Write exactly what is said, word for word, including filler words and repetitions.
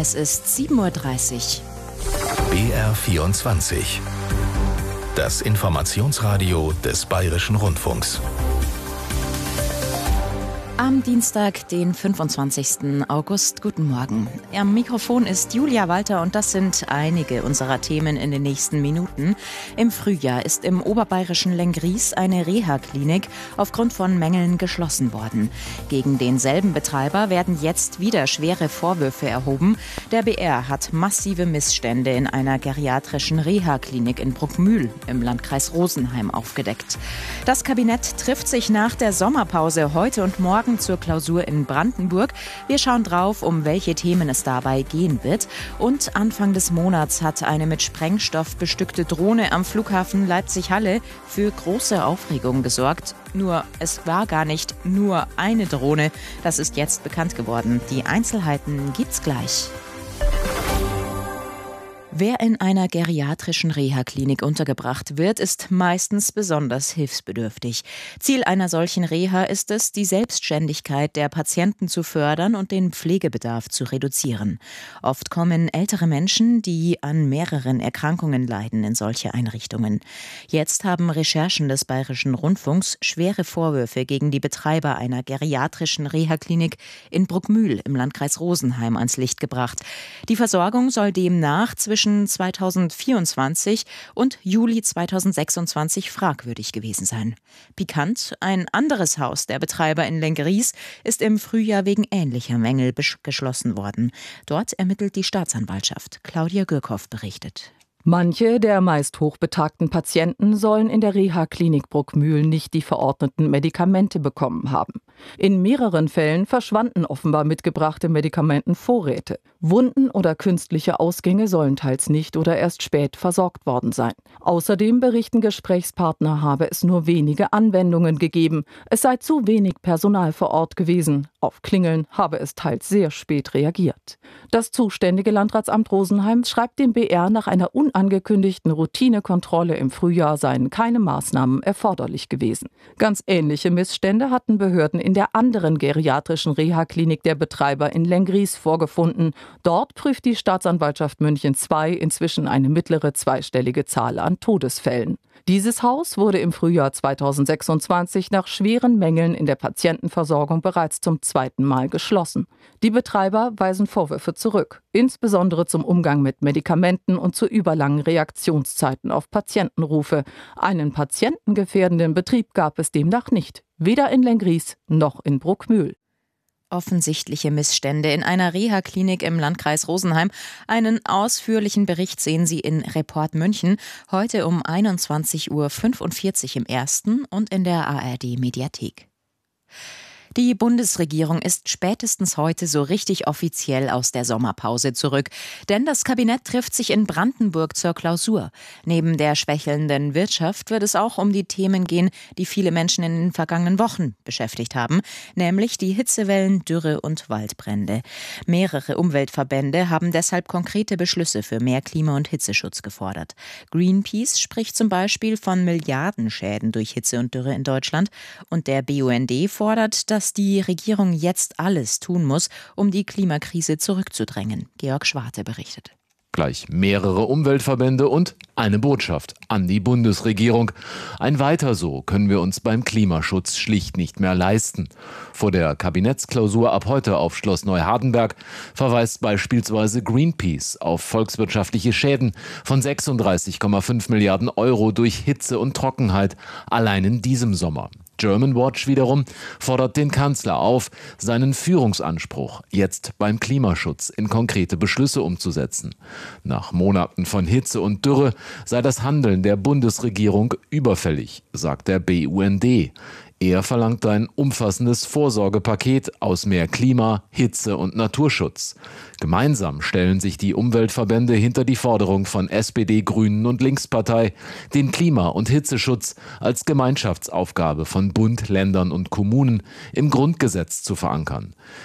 Es ist sieben Uhr dreißig. B R vierundzwanzig. Das Informationsradio des Bayerischen Rundfunks. Am Dienstag, den fünfundzwanzigsten August. Guten Morgen. Am Mikrofon ist Julia Walter und das sind einige unserer Themen in den nächsten Minuten. Im Frühjahr ist im oberbayerischen Lenggries eine Reha-Klinik aufgrund von Mängeln geschlossen worden. Gegen denselben Betreiber werden jetzt wieder schwere Vorwürfe erhoben. Der B R hat massive Missstände in einer geriatrischen Reha-Klinik in Bruckmühl im Landkreis Rosenheim aufgedeckt. Das Kabinett trifft sich nach der Sommerpause heute und morgen zur Klausur in Brandenburg. Wir schauen drauf, um welche Themen es dabei gehen wird. Und Anfang des Monats hat eine mit Sprengstoff bestückte Drohne am Flughafen Leipzig-Halle für große Aufregung gesorgt. Nur, es war gar nicht nur eine Drohne. Das ist jetzt bekannt geworden. Die Einzelheiten gibt's gleich. Wer in einer geriatrischen Reha-Klinik untergebracht wird, ist meistens besonders hilfsbedürftig. Ziel einer solchen Reha ist es, die Selbstständigkeit der Patienten zu fördern und den Pflegebedarf zu reduzieren. Oft kommen ältere Menschen, die an mehreren Erkrankungen leiden, in solche Einrichtungen. Jetzt haben Recherchen des Bayerischen Rundfunks schwere Vorwürfe gegen die Betreiber einer geriatrischen Reha-Klinik in Bruckmühl im Landkreis Rosenheim ans Licht gebracht. Die Versorgung soll demnach zwischen zweitausendvierundzwanzig und Juli zweitausendsechsundzwanzig fragwürdig gewesen sein. Pikant, ein anderes Haus der Betreiber in Lenggries ist im Frühjahr wegen ähnlicher Mängel geschlossen worden. Dort ermittelt die Staatsanwaltschaft. Claudia Gürkow berichtet. Manche der meist hochbetagten Patienten sollen in der Reha-Klinik Bruckmühl nicht die verordneten Medikamente bekommen haben. In mehreren Fällen verschwanden offenbar mitgebrachte Medikamentenvorräte. Wunden oder künstliche Ausgänge sollen teils nicht oder erst spät versorgt worden sein. Außerdem berichten Gesprächspartner, habe es nur wenige Anwendungen gegeben. Es sei zu wenig Personal vor Ort gewesen. Auf Klingeln habe es teils sehr spät reagiert. Das zuständige Landratsamt Rosenheim schreibt dem B R, nach einer unangekündigten Routinekontrolle im Frühjahr seien keine Maßnahmen erforderlich gewesen. Ganz ähnliche Missstände hatten Behörden in der anderen geriatrischen Reha-Klinik der Betreiber in Lenggries vorgefunden. Dort prüft die Staatsanwaltschaft München zwei inzwischen eine mittlere zweistellige Zahl an Todesfällen. Dieses Haus wurde im Frühjahr zweitausendsechsundzwanzig nach schweren Mängeln in der Patientenversorgung bereits zum zweiten Mal geschlossen. Die Betreiber weisen Vorwürfe zurück, insbesondere zum Umgang mit Medikamenten und zu überlangen Reaktionszeiten auf Patientenrufe. Einen patientengefährdenden Betrieb gab es demnach nicht, weder in Lenggries noch in Bruckmühl. Offensichtliche Missstände in einer Reha-Klinik im Landkreis Rosenheim. Einen ausführlichen Bericht sehen Sie in Report München, heute um einundzwanzig Uhr fünfundvierzig im Ersten und in der A R D-Mediathek. Die Bundesregierung ist spätestens heute so richtig offiziell aus der Sommerpause zurück. Denn das Kabinett trifft sich in Brandenburg zur Klausur. Neben der schwächelnden Wirtschaft wird es auch um die Themen gehen, die viele Menschen in den vergangenen Wochen beschäftigt haben, nämlich die Hitzewellen, Dürre und Waldbrände. Mehrere Umweltverbände haben deshalb konkrete Beschlüsse für mehr Klima- und Hitzeschutz gefordert. Greenpeace spricht zum Beispiel von Milliardenschäden durch Hitze und Dürre in Deutschland. Und der B U N D fordert, dass dass die Regierung jetzt alles tun muss, um die Klimakrise zurückzudrängen. Georg Schwarte berichtet. Gleich mehrere Umweltverbände und eine Botschaft an die Bundesregierung. Ein Weiter so können wir uns beim Klimaschutz schlicht nicht mehr leisten. Vor der Kabinettsklausur ab heute auf Schloss Neuhardenberg verweist beispielsweise Greenpeace auf volkswirtschaftliche Schäden von sechsunddreißig Komma fünf Milliarden Euro durch Hitze und Trockenheit allein in diesem Sommer. Germanwatch wiederum fordert den Kanzler auf, seinen Führungsanspruch jetzt beim Klimaschutz in konkrete Beschlüsse umzusetzen. Nach Monaten von Hitze und Dürre sei das Handeln der Bundesregierung überfällig, sagt der B U N D. Er verlangt ein umfassendes Vorsorgepaket aus mehr Klima, Hitze und Naturschutz. Gemeinsam stellen sich die Umweltverbände hinter die Forderung von S P D, Grünen und Linkspartei, den Klima- und Hitzeschutz als Gemeinschaftsaufgabe von Bund, Ländern und Kommunen im Grundgesetz zu verankern.